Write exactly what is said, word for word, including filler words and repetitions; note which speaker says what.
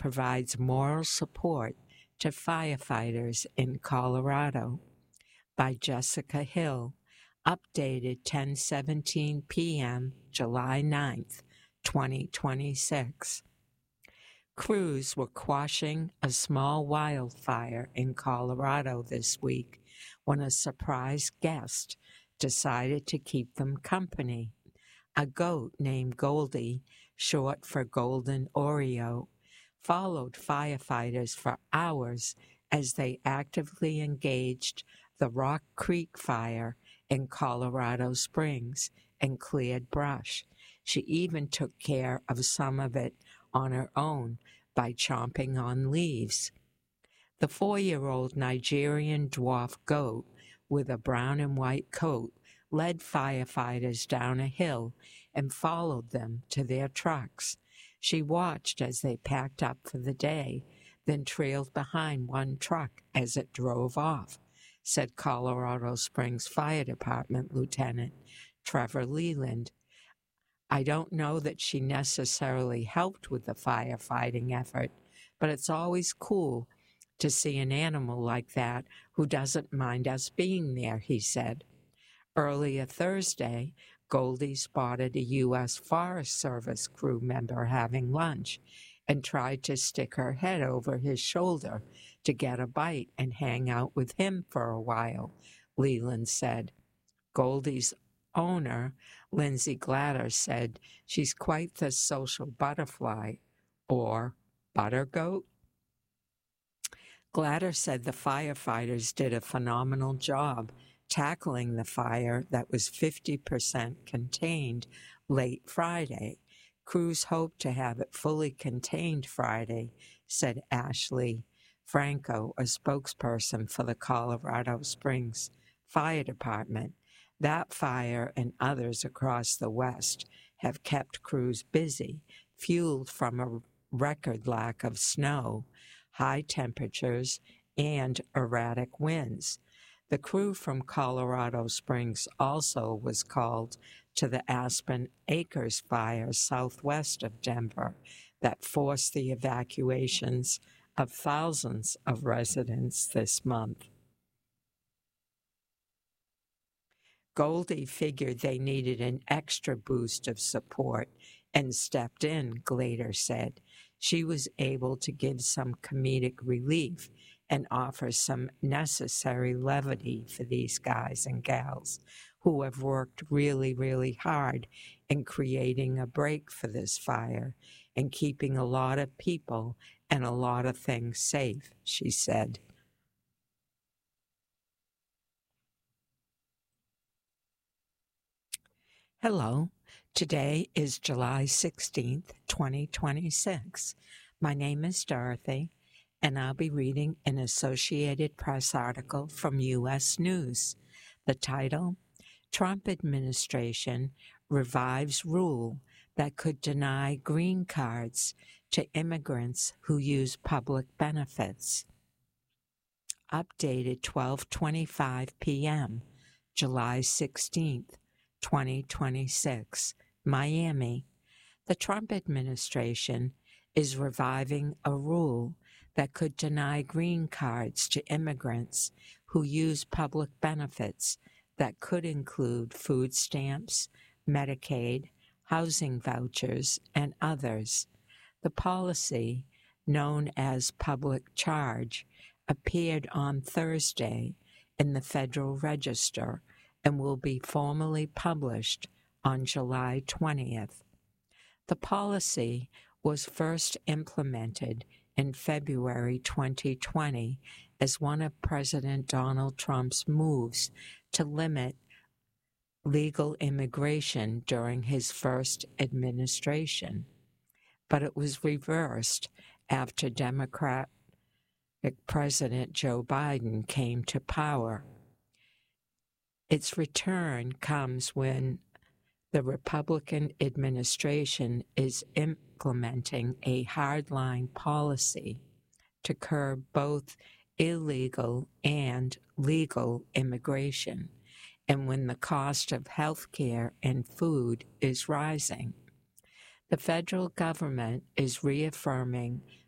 Speaker 1: provides moral support to firefighters in Colorado, by Jessica Hill, updated ten seventeen p.m., July ninth, twenty twenty-six. Crews were quashing a small wildfire in Colorado this week when a surprise guest decided to keep them company. A goat named Goldie, short for Golden Oreo, followed firefighters for hours as they actively engaged the Rock Creek fire in Colorado Springs and cleared brush. She even took care of some of it on her own by chomping on leaves. The four-year-old Nigerian dwarf goat with a brown and white coat led firefighters down a hill and followed them to their trucks. She watched as they packed up for the day, then trailed behind one truck as it drove off, said Colorado Springs Fire Department Lieutenant Trevor Leland. I don't know that she necessarily helped with the firefighting effort, but it's always cool to see an animal like that who doesn't mind us being there, he said. Earlier Thursday, Goldie spotted a U S Forest Service crew member having lunch and tried to stick her head over his shoulder to get a bite and hang out with him for a while, Leland said. Goldie's owner, Lindsay Glatter, said she's quite the social butterfly, or butter goat. Glatter said the firefighters did a phenomenal job tackling the fire that was fifty percent contained late Friday. Crews hope to have it fully contained Friday, said Ashley Franco, a spokesperson for the Colorado Springs Fire Department. That fire and others across the West have kept crews busy, fueled from a record lack of snow, high temperatures, and erratic winds. The crew from Colorado Springs also was called to the Aspen Acres fire southwest of Denver that forced the evacuations of thousands of residents this month. Goldie figured they needed an extra boost of support and stepped in, Glatter said. She was able to give some comedic relief and offer some necessary levity for these guys and gals who have worked really, really hard in creating a break for this fire and keeping a lot of people and a lot of things safe, she said. Hello, today is July sixteenth, twenty twenty-six. My name is Dorothy, and I'll be reading an Associated Press article from U S News. The title, Trump Administration Revives Rule That Could Deny Green Cards to Immigrants Who Use Public Benefits. Updated twelve twenty-five p.m., July sixteenth, twenty twenty-six, Miami. The Trump administration is reviving a rule that could deny green cards to immigrants who use public benefits that could include food stamps, Medicaid, housing vouchers, and others. The policy, known as Public Charge, appeared on Thursday in the Federal Register and will be formally published on July twentieth. The policy was first implemented in February twenty twenty as one of President Donald Trump's moves to limit legal immigration during his first administration. But it was reversed after Democratic President Joe Biden came to power. Its return comes when the Republican administration is implementing a hardline policy to curb both illegal and legal immigration, and when the cost of health care and food is rising. The federal government is reaffirming